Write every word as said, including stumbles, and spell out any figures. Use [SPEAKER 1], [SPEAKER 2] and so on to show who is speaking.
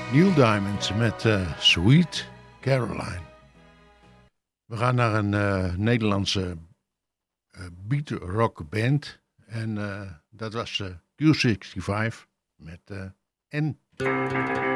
[SPEAKER 1] Neil Diamond met uh, Sweet Caroline. We gaan naar een uh, Nederlandse uh, beat rock band. En uh, dat was uh, Q vijfenzestig met uh, N.